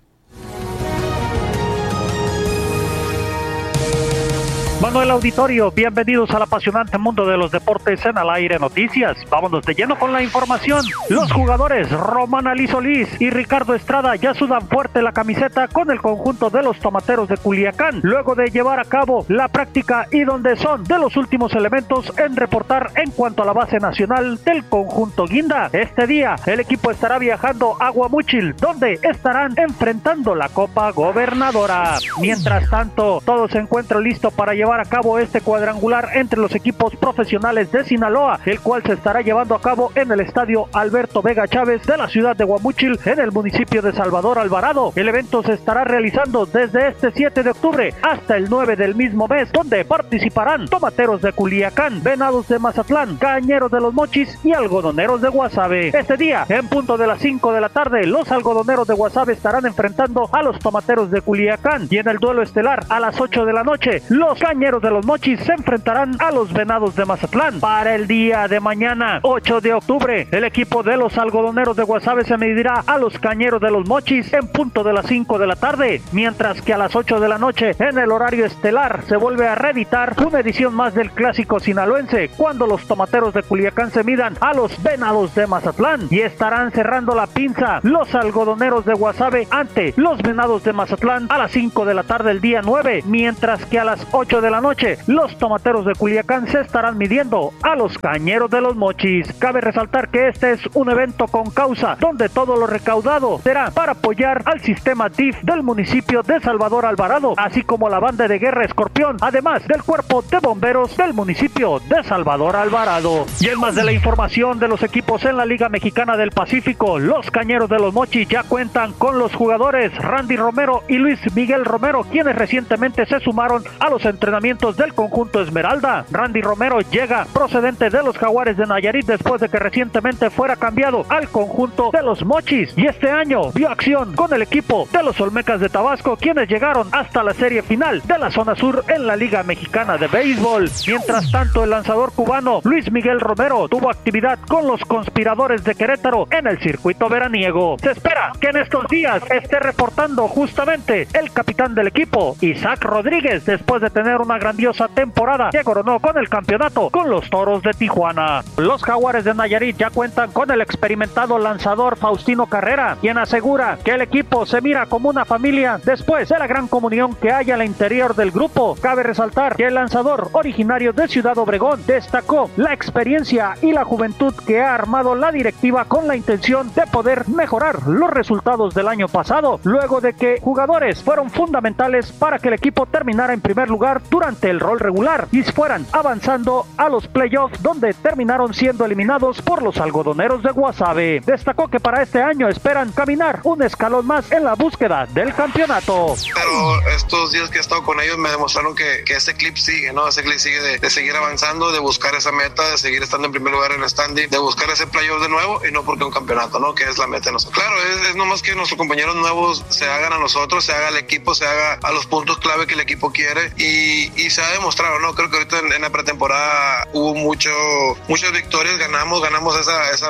Manuel Auditorio, bienvenidos al apasionante mundo de los deportes en Al Aire Noticias. Vámonos de lleno con la información. Los jugadores Román Ali Solís y Ricardo Estrada ya sudan fuerte la camiseta con el conjunto de los Tomateros de Culiacán, luego de llevar a cabo la práctica y donde son de los últimos elementos en reportar en cuanto a la base nacional del conjunto Guinda. Este día el equipo estará viajando a Guamúchil, donde estarán enfrentando la Copa Gobernadora. Mientras tanto, todo se encuentra listo para llevar a cabo este cuadrangular entre los equipos profesionales de Sinaloa, el cual se estará llevando a cabo en el estadio Alberto Vega Chávez de la ciudad de Guamúchil, en el municipio de Salvador Alvarado. El evento se estará realizando desde este 7 de octubre hasta el 9 del mismo mes, donde participarán Tomateros de Culiacán, Venados de Mazatlán, Cañeros de los Mochis y Algodoneros de Guasave. Este día, en punto de las 5 de la tarde, los Algodoneros de Guasave estarán enfrentando a los Tomateros de Culiacán, y en el duelo estelar a las 8 de la noche, los Cañeros de los Mochis se enfrentarán a los Venados de Mazatlán. Para el día de mañana, 8 de octubre, el equipo de los Algodoneros de Guasave se medirá a los Cañeros de los Mochis en punto de las 5 de la tarde, mientras que a las 8 de la noche, en el horario estelar, se vuelve a reeditar una edición más del clásico sinaloense, cuando los Tomateros de Culiacán se midan a los Venados de Mazatlán, y estarán cerrando la pinza los Algodoneros de Guasave ante los Venados de Mazatlán a las 5 de la tarde el día 9, mientras que a las 8 de la noche, los Tomateros de Culiacán se estarán midiendo a los Cañeros de los Mochis. Cabe resaltar que este es un evento con causa, donde todo lo recaudado será para apoyar al sistema DIF del municipio de Salvador Alvarado, así como la banda de guerra Escorpión, además del cuerpo de bomberos del municipio de Salvador Alvarado. Y en más de la información de los equipos en la Liga Mexicana del Pacífico, los Cañeros de los Mochis ya cuentan con los jugadores Randy Romero y Luis Miguel Romero, quienes recientemente se sumaron a los entrenamientos del conjunto Esmeralda. Randy Romero llega procedente de los Jaguares de Nayarit después de que recientemente fuera cambiado al conjunto de los Mochis, y este año vio acción con el equipo de los Olmecas de Tabasco, quienes llegaron hasta la serie final de la zona sur en la Liga Mexicana de Béisbol. Mientras tanto, el lanzador cubano Luis Miguel Romero tuvo actividad con los Conspiradores de Querétaro en el circuito veraniego. Se espera que en estos días esté reportando justamente el capitán del equipo, Isaac Rodríguez, después de tener una grandiosa temporada que coronó con el campeonato con los Toros de Tijuana. Los Jaguares de Nayarit ya cuentan con el experimentado lanzador Faustino Carrera, quien asegura que el equipo se mira como una familia después de la gran comunión que hay al interior del grupo. Cabe resaltar que el lanzador, originario de Ciudad Obregón, destacó la experiencia y la juventud que ha armado la directiva con la intención de poder mejorar los resultados del año pasado, luego de que jugadores fueron fundamentales para que el equipo terminara en primer lugar durante el rol regular y fueran avanzando a los playoffs, donde terminaron siendo eliminados por los algodoneros de Guasave. Destacó que para este año esperan caminar un escalón más en la búsqueda del campeonato. Pero estos días que he estado con ellos me demostraron que ese clip sigue, ¿no? Ese clip sigue de seguir avanzando, de buscar esa meta, de seguir estando en primer lugar en el standing, de buscar ese playoff de nuevo y no porque un campeonato, ¿no? Que es la meta de nosotros. Claro, es nomás que nuestros compañeros nuevos se hagan a nosotros, se haga al equipo, se haga a los puntos clave que el equipo quiere y se ha demostrado, ¿no? Creo que ahorita en la pretemporada hubo muchas victorias, ganamos esa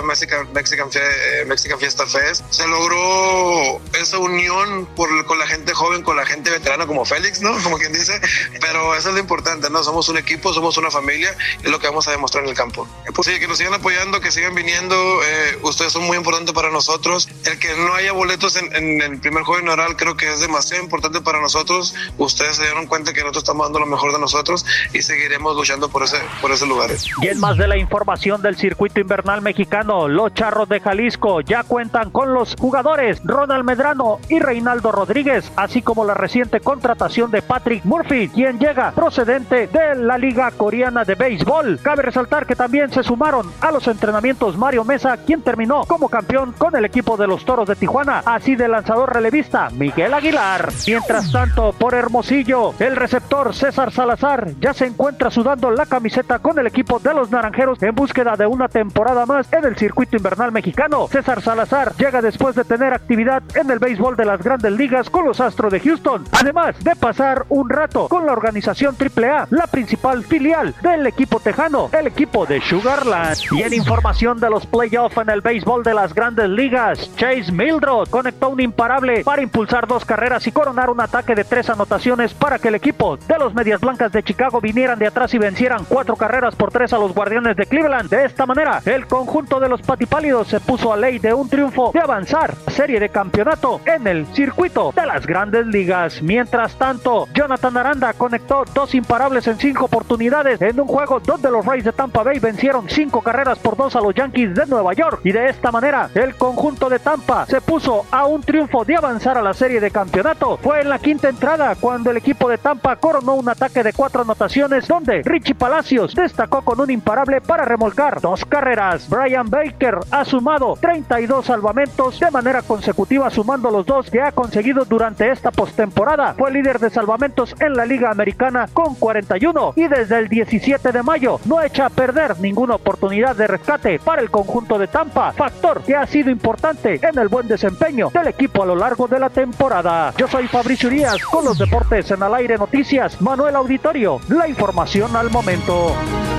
Mexican Fiesta Fest. Se logró esa unión con la gente joven, con la gente veterana como Félix, ¿no? Como quien dice, pero eso es lo importante, ¿no? Somos un equipo, somos una familia, es lo que vamos a demostrar en el campo. Pues sí, que nos sigan apoyando, que sigan viniendo, ustedes son muy importantes para nosotros. El que no haya boletos en el primer juego inaugural creo que es demasiado importante para nosotros. Ustedes se dieron cuenta que nosotros estamos dando lo mejor de nosotros y seguiremos luchando por ese lugar. Y en más de la información del circuito invernal mexicano, los Charros de Jalisco ya cuentan con los jugadores Ronald Medrano y Reinaldo Rodríguez, así como la reciente contratación de Patrick Murphy, quien llega procedente de la Liga Coreana de Béisbol. Cabe resaltar que también se sumaron a los entrenamientos Mario Mesa, quien terminó como campeón con el equipo de los Toros de Tijuana, así del lanzador relevista Miguel Aguilar. Mientras tanto, por Hermosillo, el receptor César Salazar ya se encuentra sudando la camiseta con el equipo de los Naranjeros en búsqueda de una temporada más en el circuito invernal mexicano. César Salazar llega después de tener actividad en el béisbol de las Grandes Ligas con los Astros de Houston, además de pasar un rato con la organización AAA, la principal filial del equipo tejano, el equipo de Sugarland. Y en información de los playoffs en el béisbol de las Grandes Ligas, Chase Mildrod conectó un imparable para impulsar 2 carreras y coronar un ataque de 3 anotaciones para que el equipo de los Medias Blancas de Chicago vinieran de atrás y vencieran 4-3 a los Guardianes de Cleveland. De esta manera, el conjunto de los patipálidos se puso a ley de un triunfo de avanzar a serie de campeonato en el circuito de las Grandes Ligas. Mientras tanto, Jonathan Aranda conectó 2 imparables en 5 oportunidades en un juego donde los Rays de Tampa Bay vencieron 5-2 a los Yankees de Nueva York, y de esta manera el conjunto de Tampa se puso a un triunfo de avanzar a la serie de campeonato. Fue en la 5ª entrada cuando el equipo de Tampa coronó un ataque de 4 anotaciones donde Richie Palacios destacó con un imparable para remolcar 2 carreras. Brian Baker ha sumado 32 salvamentos de manera consecutiva, sumando los 2 que ha conseguido durante esta postemporada. Fue líder de salvamentos en la Liga Americana con 41 y desde el 17 de mayo no echa a perder ninguna oportunidad de rescate para el conjunto de Tampa, factor que ha sido importante en el buen desempeño del equipo a lo largo de la temporada. Yo soy Fabricio Díaz con los deportes en Al Aire Noticias. Manuel Auditorio, la información al momento.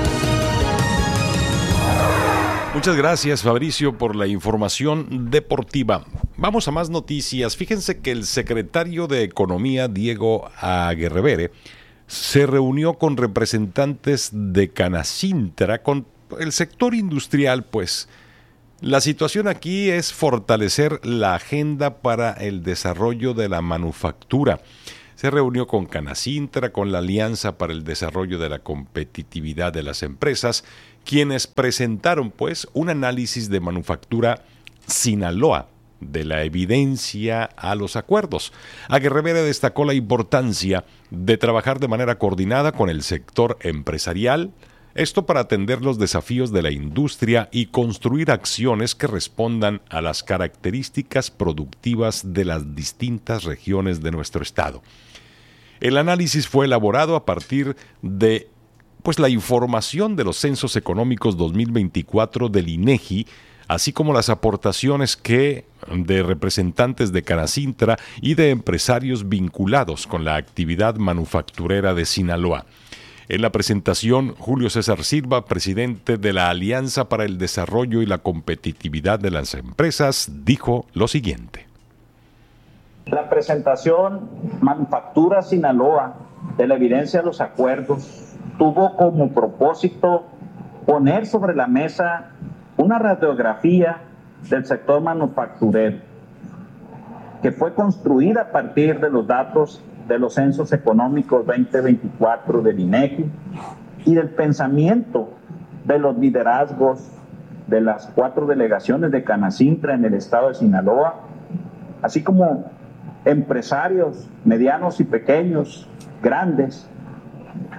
Muchas gracias, Fabricio, por la información deportiva. Vamos a más noticias. Fíjense que el secretario de Economía, Diego Aguirre, se reunió con representantes de Canacintra, con el sector industrial, pues la situación aquí es fortalecer la agenda para el desarrollo de la manufactura. Se reunió con Canacintra, con la Alianza para el Desarrollo de la Competitividad de las Empresas, quienes presentaron pues un análisis de manufactura Sinaloa, de la evidencia a los acuerdos. Aguirre destacó la importancia de trabajar de manera coordinada con el sector empresarial, esto para atender los desafíos de la industria y construir acciones que respondan a las características productivas de las distintas regiones de nuestro estado. El análisis fue elaborado a partir de la información de los censos económicos 2024 del INEGI, así como las aportaciones de representantes de Canacintra y de empresarios vinculados con la actividad manufacturera de Sinaloa. En la presentación, Julio César Silva, presidente de la Alianza para el Desarrollo y la Competitividad de las Empresas, dijo lo siguiente. La presentación Manufactura Sinaloa, de la evidencia de los acuerdos, tuvo como propósito poner sobre la mesa una radiografía del sector manufacturero que fue construida a partir de los datos de los censos económicos 2024 del INEGI y del pensamiento de los liderazgos de las 4 delegaciones de Canacintra en el estado de Sinaloa, así como empresarios medianos y pequeños, grandes,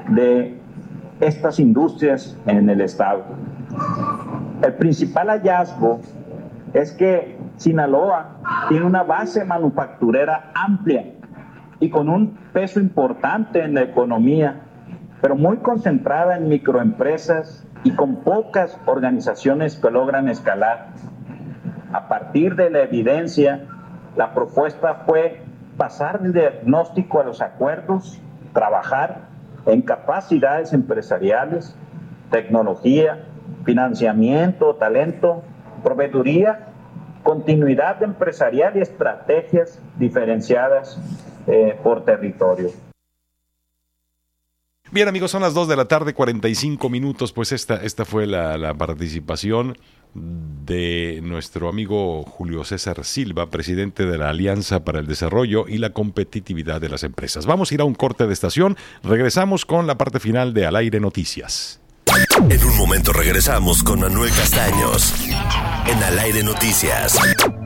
de estas industrias en el estado. El principal hallazgo es que Sinaloa tiene una base manufacturera amplia y con un peso importante en la economía, pero muy concentrada en microempresas y con pocas organizaciones que logran escalar. A partir de la evidencia, la propuesta fue pasar del diagnóstico a los acuerdos, trabajar en capacidades empresariales, tecnología, financiamiento, talento, proveeduría, continuidad empresarial y estrategias diferenciadas por territorio. Bien, amigos, son las 2 de la tarde, 45 minutos. Pues esta fue la participación de nuestro amigo Julio César Silva, presidente de la Alianza para el Desarrollo y la Competitividad de las Empresas. Vamos a ir a un corte de estación. Regresamos con la parte final de Al Aire Noticias. En un momento regresamos con Manuel Castaños en Al Aire Noticias.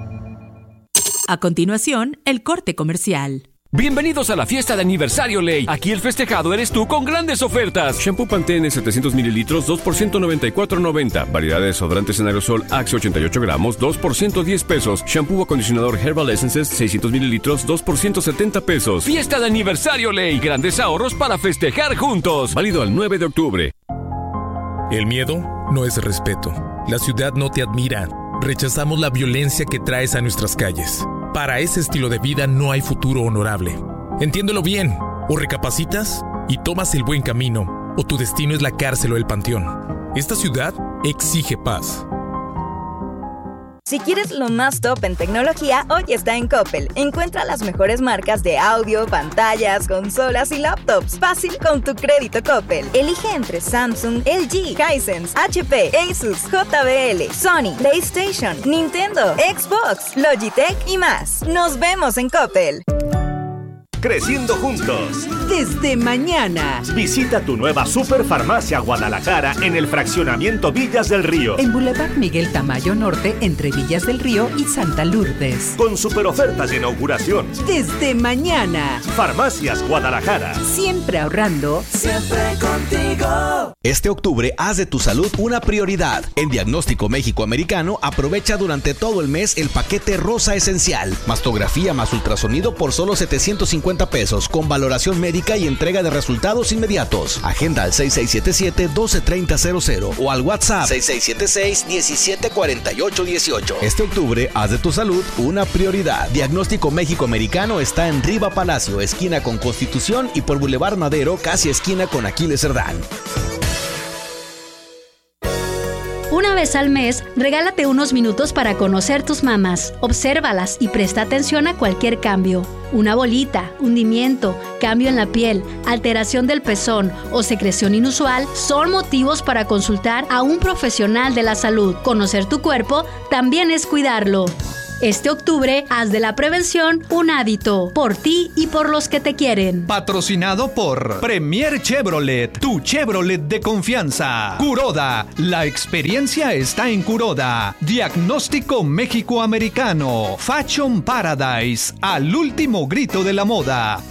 A continuación, el corte comercial. Bienvenidos a la fiesta de aniversario Ley. Aquí el festejado eres tú con grandes ofertas. Shampoo Pantene 700 mililitros, 2 por $194.90. Variedad de desodorantes en aerosol Axe 88 gramos, 2 por $110. Shampoo acondicionador Herbal Essences 600 mililitros, 2 por $170. Fiesta de aniversario Ley. Grandes ahorros para festejar juntos. Válido al 9 de octubre. El miedo no es respeto. La ciudad no te admira. Rechazamos la violencia que traes a nuestras calles. Para ese estilo de vida no hay futuro honorable. Entiéndelo bien. O recapacitas y tomas el buen camino, o tu destino es la cárcel o el panteón. Esta ciudad exige paz. Si quieres lo más top en tecnología, hoy está en Coppel. Encuentra las mejores marcas de audio, pantallas, consolas y laptops. Fácil con tu crédito Coppel. Elige entre Samsung, LG, Hisense, HP, Asus, JBL, Sony, PlayStation, Nintendo, Xbox, Logitech y más. Nos vemos en Coppel. Creciendo juntos. Desde mañana. Visita tu nueva Superfarmacia Guadalajara en el fraccionamiento Villas del Río. En Boulevard Miguel Tamayo Norte, entre Villas del Río y Santa Lourdes. Con super ofertas de inauguración. Desde mañana. Farmacias Guadalajara. Siempre ahorrando. Siempre contigo. Este octubre haz de tu salud una prioridad. En Diagnóstico México Americano aprovecha durante todo el mes el paquete Rosa Esencial. Mastografía más ultrasonido por solo $750 con valoración médica y entrega de resultados inmediatos. Agenda al 6677-123000 o al WhatsApp 6676-174818. Este octubre haz de tu salud una prioridad. Diagnóstico México Americano está en Riva Palacio, esquina con Constitución, y por Boulevard Madero, casi esquina con Aquiles Cerdán. Una vez al mes, regálate unos minutos para conocer tus mamas. Obsérvalas y presta atención a cualquier cambio. Una bolita, hundimiento, cambio en la piel, alteración del pezón o secreción inusual son motivos para consultar a un profesional de la salud. Conocer tu cuerpo también es cuidarlo. Este octubre, haz de la prevención un hábito, por ti y por los que te quieren. Patrocinado por Premier Chevrolet, tu Chevrolet de confianza. Kuroda, la experiencia está en Kuroda. Diagnóstico México Americano. Fashion Paradise, al último grito de la moda.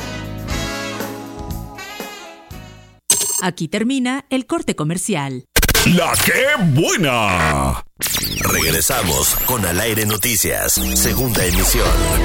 Aquí termina el corte comercial. ¡La qué buena! Regresamos con Al Aire Noticias, segunda emisión.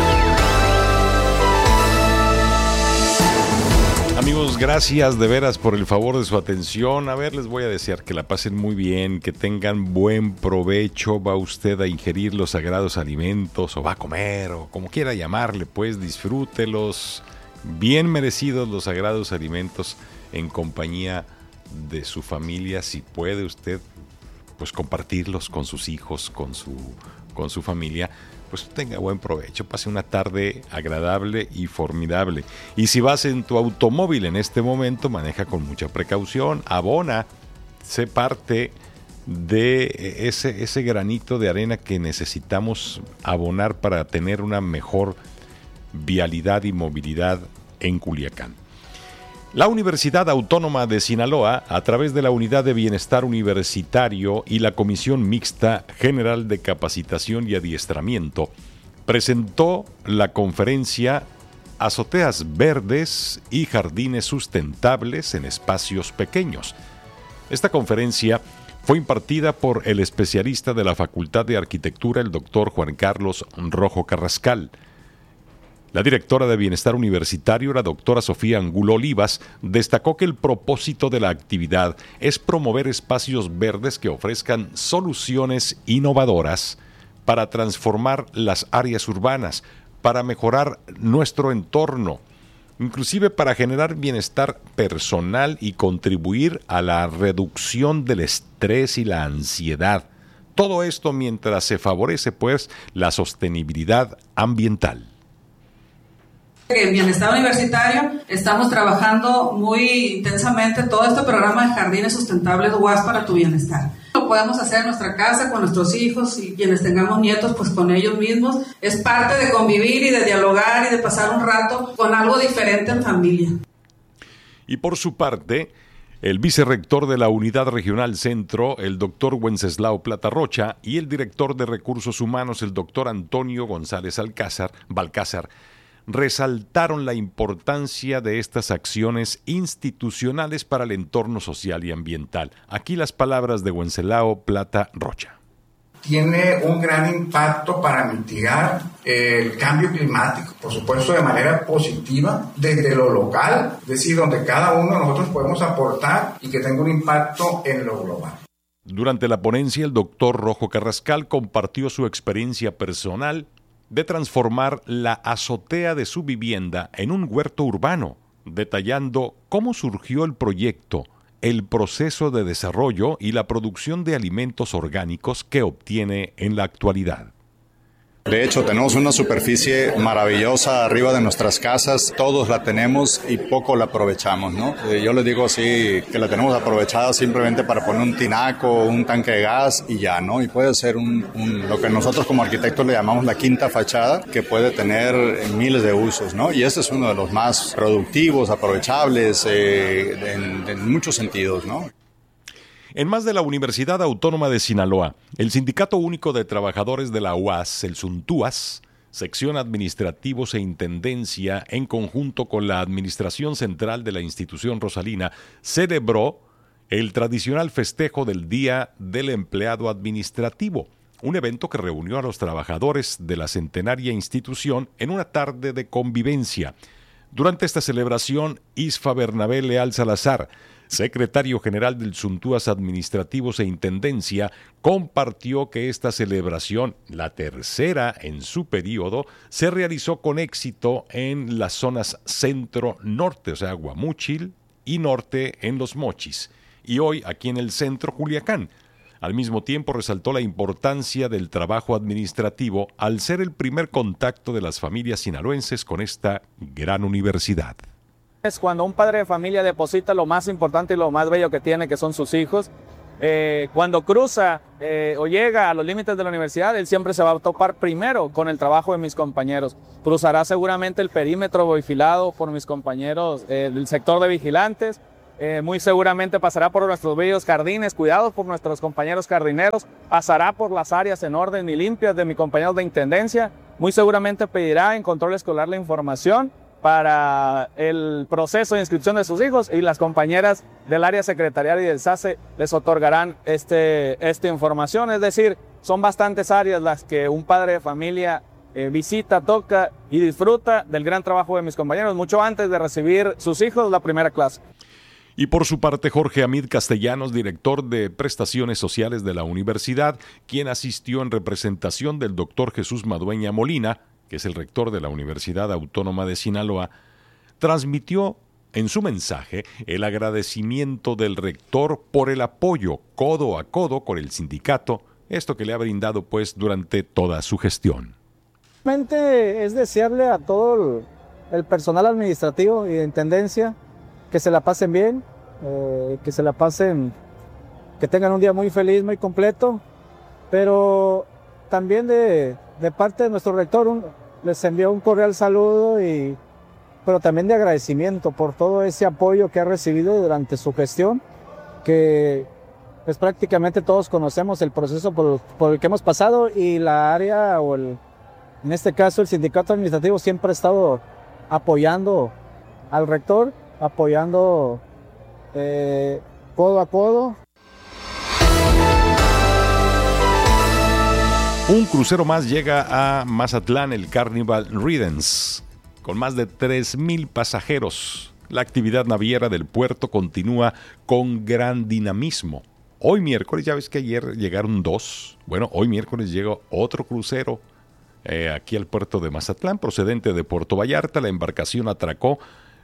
Amigos, gracias de veras por el favor de su atención. A ver, les voy a desear que la pasen muy bien, que tengan buen provecho. Va usted a ingerir los sagrados alimentos, o va a comer, o como quiera llamarle, pues disfrútelos. Bien merecidos los sagrados alimentos en compañía de su familia. Si puede usted, pues compartirlos con sus hijos, con su familia, pues tenga buen provecho, pase una tarde agradable y formidable. Y si vas en tu automóvil en este momento, maneja con mucha precaución, abona, sé parte de ese granito de arena que necesitamos abonar para tener una mejor vialidad y movilidad en Culiacán. La Universidad Autónoma de Sinaloa, a través de la Unidad de Bienestar Universitario y la Comisión Mixta General de Capacitación y Adiestramiento, presentó la conferencia azoteas verdes y jardines sustentables en espacios pequeños. Esta conferencia fue impartida por el especialista de la Facultad de Arquitectura, el doctor Juan Carlos Rojo Carrascal. La directora de Bienestar Universitario, la doctora Sofía Angulo Olivas, destacó que el propósito de la actividad es promover espacios verdes que ofrezcan soluciones innovadoras para transformar las áreas urbanas, para mejorar nuestro entorno, inclusive para generar bienestar personal y contribuir a la reducción del estrés y la ansiedad. Todo esto mientras se favorece, pues, la sostenibilidad ambiental. En Bienestar Universitario estamos trabajando muy intensamente todo este programa de Jardines Sustentables UAS para tu bienestar. Lo podemos hacer en nuestra casa, con nuestros hijos y quienes tengamos nietos, pues con ellos mismos. Es parte de convivir y de dialogar y de pasar un rato con algo diferente en familia. Y por su parte, el vicerrector de la Unidad Regional Centro, el doctor Wenceslao Plata Rocha, y el director de Recursos Humanos, el doctor Antonio González Balcázar, resaltaron la importancia de estas acciones institucionales para el entorno social y ambiental. Aquí las palabras de Wenceslao Plata Rocha. Tiene un gran impacto para mitigar el cambio climático, por supuesto de manera positiva, desde lo local, es decir, donde cada uno de nosotros podemos aportar y que tenga un impacto en lo global. Durante la ponencia, el doctor Rojo Carrascal compartió su experiencia personal de transformar la azotea de su vivienda en un huerto urbano, detallando cómo surgió el proyecto, el proceso de desarrollo y la producción de alimentos orgánicos que obtiene en la actualidad. De hecho, tenemos una superficie maravillosa arriba de nuestras casas, todos la tenemos y poco la aprovechamos, ¿no? Yo les digo así, que la tenemos aprovechada simplemente para poner un tinaco, un tanque de gas y ya, ¿no? Y puede ser lo que nosotros como arquitectos le llamamos la quinta fachada, que puede tener miles de usos, ¿no? Y este es uno de los más productivos, aprovechables, en muchos sentidos, ¿no? En más de la Universidad Autónoma de Sinaloa, el Sindicato Único de Trabajadores de la UAS, el SUNTUAS, Sección Administrativos e Intendencia, en conjunto con la Administración Central de la institución rosalina, celebró el tradicional festejo del Día del Empleado Administrativo, un evento que reunió a los trabajadores de la centenaria institución en una tarde de convivencia. Durante esta celebración, Isfa Bernabé Leal Salazar, secretario general del SUNTUAS Administrativos e Intendencia, compartió que esta celebración, la tercera en su periodo, se realizó con éxito en las zonas centro-norte, o sea, Guamúchil, y norte en Los Mochis, y hoy aquí en el centro Culiacán. Al mismo tiempo resaltó la importancia del trabajo administrativo al ser el primer contacto de las familias sinaloenses con esta gran universidad. Es cuando un padre de familia deposita lo más importante y lo más bello que tiene, que son sus hijos. Cuando cruza o llega a los límites de la universidad, él siempre se va a topar primero con el trabajo de mis compañeros. Cruzará seguramente el perímetro vigilado por mis compañeros del sector de vigilantes. Muy seguramente pasará por nuestros bellos jardines, cuidados por nuestros compañeros jardineros. Pasará por las áreas en orden y limpias de mis compañeros de intendencia. Muy seguramente pedirá en control escolar la información para el proceso de inscripción de sus hijos, y las compañeras del área secretarial y del SACE les otorgarán esta información. Es decir, son bastantes áreas las que un padre de familia visita, toca y disfruta del gran trabajo de mis compañeros, mucho antes de recibir sus hijos la primera clase. Y por su parte, Jorge Amid Castellanos, director de Prestaciones Sociales de la universidad, quien asistió en representación del doctor Jesús Madueña Molina, que es el rector de la Universidad Autónoma de Sinaloa, transmitió en su mensaje el agradecimiento del rector por el apoyo codo a codo con el sindicato, esto que le ha brindado pues durante toda su gestión. Es desearle a todo el personal administrativo y de intendencia que se la pasen bien, que tengan un día muy feliz, muy completo, pero también de parte de nuestro rector les envió un cordial saludo, pero también de agradecimiento por todo ese apoyo que ha recibido durante su gestión, que pues prácticamente todos conocemos el proceso por el que hemos pasado, y la área en este caso el sindicato administrativo siempre ha estado apoyando al rector, apoyando codo a codo. Un crucero más llega a Mazatlán, el Carnival Riddance, con más de 3,000 pasajeros. La actividad naviera del puerto continúa con gran dinamismo. Hoy miércoles, ya ves que ayer llegaron 2. Bueno, hoy miércoles llega otro crucero aquí al puerto de Mazatlán, procedente de Puerto Vallarta. La embarcación atracó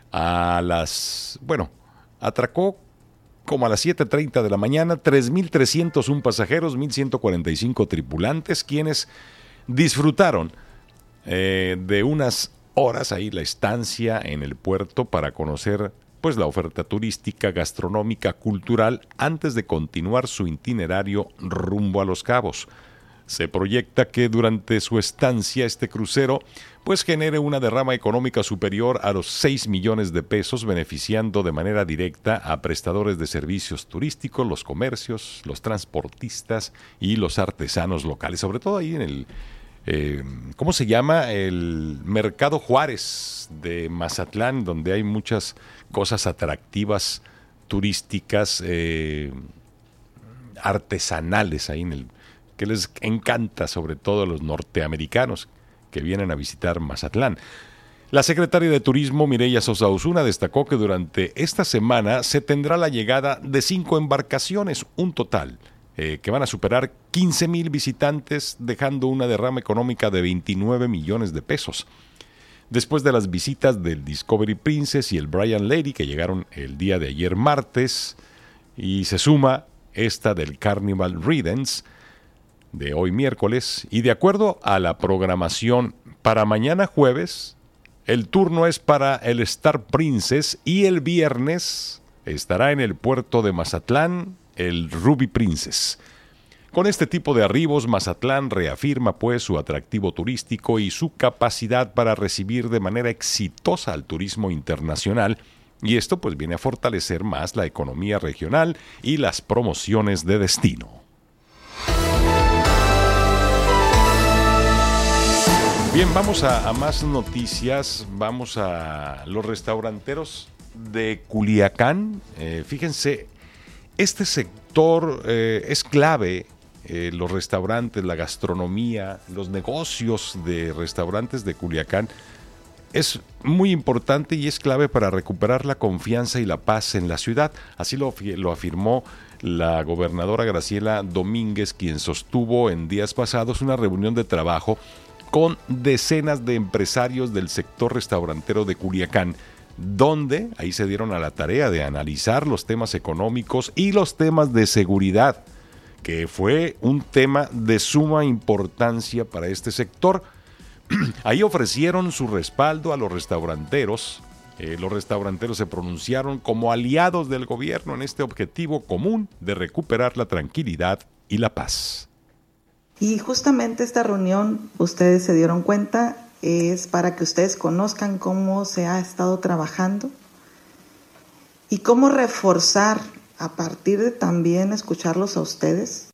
como a las 7:30 de la mañana, 3,301 pasajeros, 1,145 tripulantes, quienes disfrutaron de unas horas ahí la estancia en el puerto para conocer pues la oferta turística, gastronómica, cultural, antes de continuar su itinerario rumbo a Los Cabos. Se proyecta que durante su estancia este crucero pues genere una derrama económica superior a los 6 millones de pesos, beneficiando de manera directa a prestadores de servicios turísticos, los comercios, los transportistas y los artesanos locales, sobre todo ahí en el ¿cómo se llama? El Mercado Juárez de Mazatlán, donde hay muchas cosas atractivas, turísticas, artesanales ahí que les encanta, sobre todo a los norteamericanos que vienen a visitar Mazatlán. La secretaria de Turismo, Mireya Sosa Osuna, destacó que durante esta semana se tendrá la llegada de 5 embarcaciones, un total, que van a superar 15,000 visitantes, dejando una derrama económica de 29 millones de pesos. Después de las visitas del Discovery Princess y el Brian Lady, que llegaron el día de ayer martes, y se suma esta del Carnival Riddance de hoy miércoles, y de acuerdo a la programación para mañana jueves, el turno es para el Star Princess, y el viernes estará en el puerto de Mazatlán el Ruby Princess. Con este tipo de arribos, Mazatlán reafirma pues su atractivo turístico y su capacidad para recibir de manera exitosa al turismo internacional, y esto pues viene a fortalecer más la economía regional y las promociones de destino. Bien, vamos a más noticias. Vamos a los restauranteros de Culiacán. Fíjense, este sector es clave, los restaurantes, la gastronomía, los negocios de restaurantes de Culiacán. Es muy importante y es clave para recuperar la confianza y la paz en la ciudad. Así lo afirmó la gobernadora Graciela Domínguez, quien sostuvo en días pasados una reunión de trabajo con decenas de empresarios del sector restaurantero de Culiacán, donde ahí se dieron a la tarea de analizar los temas económicos y los temas de seguridad, que fue un tema de suma importancia para este sector. Ahí ofrecieron su respaldo a los restauranteros. Los restauranteros se pronunciaron como aliados del gobierno en este objetivo común de recuperar la tranquilidad y la paz. Y justamente esta reunión, ustedes se dieron cuenta, es para que ustedes conozcan cómo se ha estado trabajando y cómo reforzar, a partir de también escucharlos a ustedes,